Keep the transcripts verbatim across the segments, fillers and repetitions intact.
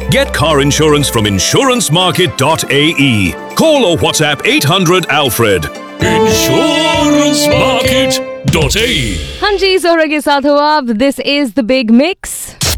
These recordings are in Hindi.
Get car insurance from insurance market dot a e. Call or WhatsApp eight hundred Alfred. insurance market dot a e. हाँ जी, जोहरा के साथ हो आप. This is the big mix.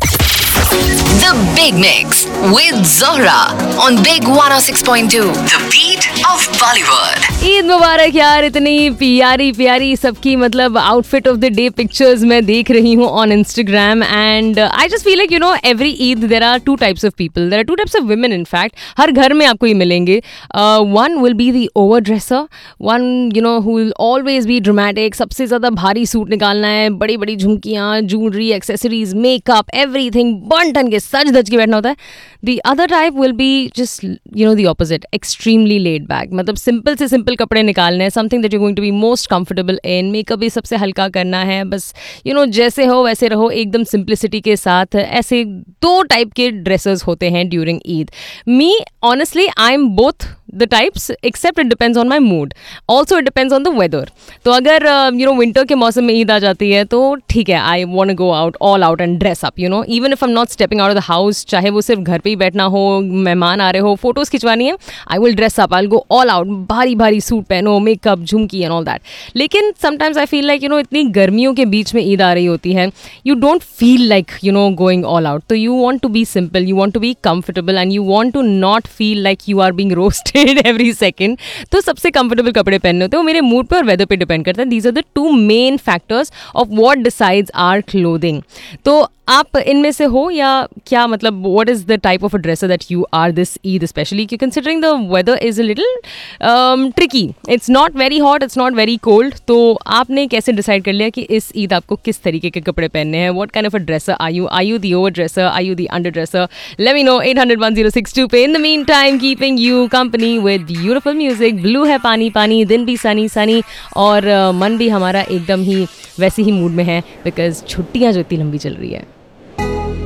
The Big Mix with Zohra on Big one oh six point two. The beat of Bollywood. Eid मुबारक यार. इतनी प्यारी प्यारी सबकी मतलब outfit of the day pictures मैं देख रही हूँ on Instagram and I just feel like you know every Eid there are two types of people. There are two types of women. In fact हर घर में आपको ये मिलेंगे. One will be the over dresser, one you know who will always be dramatic. सबसे ज़्यादा भारी सूट निकालना है, बड़ी बड़ी झुमकियाँ, ज्वेलरी, एक्सेसरीज, मेकअप, एवरीथिंग बन टन के सज धज के बैठना होता है. The other type will be just you know the opposite, extremely laid back. मतलब सिंपल से सिंपल कपड़े निकालने हैं, something that you going to be most comfortable in. Makeup भी सबसे हल्का करना है, बस यू नो जैसे हो वैसे रहो, एकदम सिंप्लिसिटी के साथ. ऐसे दो टाइप के ड्रेसेस होते हैं during Eid. Me honestly I am both the types except it depends on my mood. Also it depends on the weather. तो अगर यू नो विंटर के मौसम में ईद आ जाती है तो ठीक है, I want to go out all out and dress up, you know even if I am not stepping out of the house. चाहे वो सिर्फ घर पे ही बैठना हो, मेहमान आ रहे हो, फोटोज खिंचवानी है, I will dress up, I will go all out. भारी भारी सूट पहनो, makeup, Jhumki and all that. लेकिन sometimes I feel like you know इतनी गर्मियों के बीच में ईद आ रही होती है, you don't feel like you know going all out. तो you want to be simple, you want to be comfortable and you want to not feel like you are being roasted every second. तो सबसे कंफर्टेबल कपड़े पहनने होते हैं, वो मेरे मूड पे और वेदर पे डिपेंड करता है. These are the two main factors of what decides our clothing. तो आप इनमें से हो या क्या, मतलब what is the type of a dresser that you are this Eid specially, considering the weather is a little tricky. It's not very hot, it's not very cold. तो आपने कैसे डिसाइड कर लिया कि इस ईद आपको किस तरीके के कपड़े पहनने हैं? What kind of a dresser are you? Are you the over dresser? Are you the under dresser? Let me know eight hundred one oh six two पे. In the mean time keeping you company with beautiful music. Blue है पानी पानी, दिन भी सनी सनी और uh, मन भी हमारा एकदम ही वैसे ही मूड में है बिकॉज छुट्टियाँ जो इतनी लंबी चल रही है.